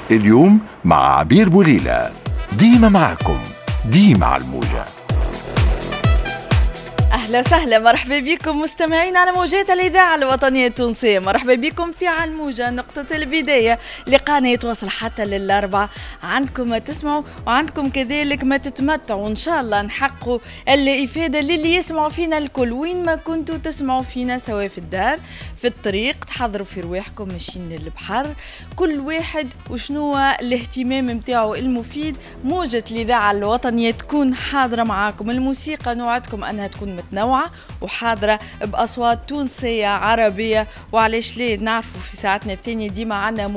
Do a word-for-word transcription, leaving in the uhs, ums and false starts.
اليوم مع عبير بوليلة. ديما معكم، ديما على الموجة. أهلا وسهلا، مرحبا بكم مستمعين على موجات الإذاعة الوطنية التونسية. مرحبا بكم في علموجة، نقطة البداية لقناة توصل حتى للأربعة. عندكم ما تسمعوا وعندكم كذلك ما تتمتعوا، وإن شاء الله نحققوا الإفادة للي يسمعوا فينا الكل وين ما كنتوا تسمعوا فينا، سواء في الدار، في الطريق، تحضروا في رواحكم ماشيين للبحر، كل واحد وشنو الاهتمام متاعه المفيد. موجة الإذاعة الوطنية تكون حاضرة معاكم. الموسيقى نوعدكم أنها تكون متنوعة وحاضرة بأصوات تونسية عربية، وعليش ليه نعرفوا في ساعتنا الثانية ديما عنا